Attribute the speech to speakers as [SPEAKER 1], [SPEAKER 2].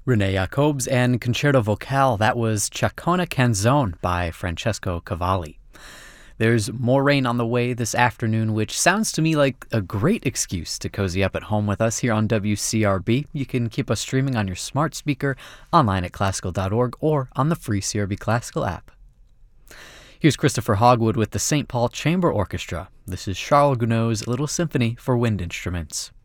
[SPEAKER 1] Rene Jacobs and Concerto Vocale, that was Chacona Canzone by Francesco Cavalli. There's more rain on the way this afternoon, which sounds to me like a great excuse to cozy up at home with us here on WCRB. You can keep us streaming on your smart speaker, online at classical.org, or on the free CRB Classical app. Here's Christopher Hogwood with the St. Paul Chamber Orchestra. This is Charles Gounod's Little Symphony for Wind Instruments.